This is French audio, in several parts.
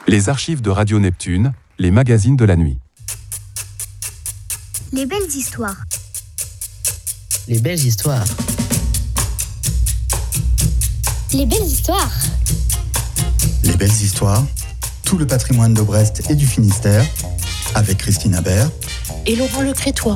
Les archives de Radio Neptune, les magazines de la nuit. Les belles histoires. Les belles histoires. Les belles histoires. Les belles histoires, tout le patrimoine de Brest et du Finistère, avec Christine Habert Et Laurent Le Crétois.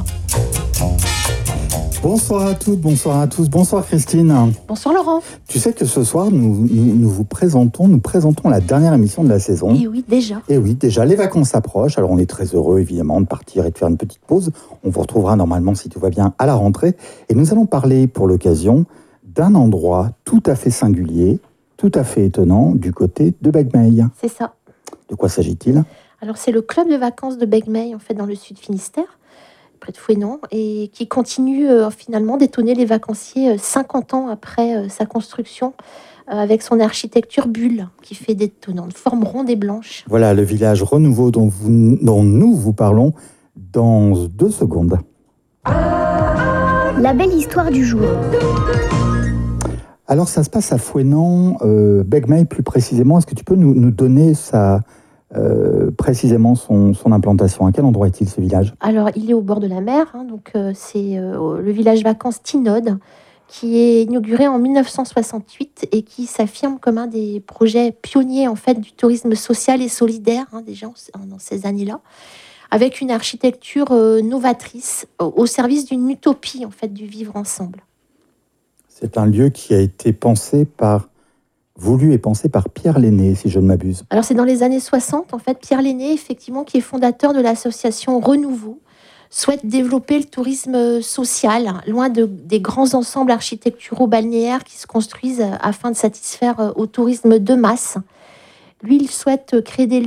Bonsoir à toutes, bonsoir à tous, bonsoir Christine. Bonsoir Laurent. Tu sais que ce soir, nous présentons la dernière émission de la saison. Et oui, déjà. Et oui, déjà, les vacances approchent, alors on est très heureux évidemment de partir et de faire une petite pause. On vous retrouvera normalement, si tout va bien, à la rentrée. Et nous allons parler pour l'occasion d'un endroit tout à fait singulier, tout à fait étonnant, du côté de Begmeil. C'est ça. De quoi s'agit-il ? Alors c'est le club de vacances de Begmeil, en fait, dans le sud Finistère, près de Fouesnant, et qui continue finalement d'étonner les vacanciers 50 ans après sa construction, avec son architecture bulle, qui fait d'étonnantes formes rondes et blanches. Voilà le village Renouveau dont nous vous parlons dans 2 secondes. La belle histoire du jour. Alors ça se passe à Fouesnant, Begmeil plus précisément. Est-ce que tu peux nous donner précisément son implantation ? À quel endroit est-il ce village ? Alors il est au bord de la mer, donc c'est le village vacances Tinode, qui est inauguré en 1968 et qui s'affirme comme un des projets pionniers en fait du tourisme social et solidaire, déjà dans ces années-là, avec une architecture novatrice au service d'une utopie en fait du vivre ensemble. C'est un lieu qui a été voulu et pensé par Pierre Lenné, si je ne m'abuse. Alors c'est dans les années 60, en fait, Pierre Lenné, effectivement, qui est fondateur de l'association Renouveau, souhaite développer le tourisme social, loin des grands ensembles architecturaux balnéaires qui se construisent afin de satisfaire au tourisme de masse. Lui, il souhaite créer des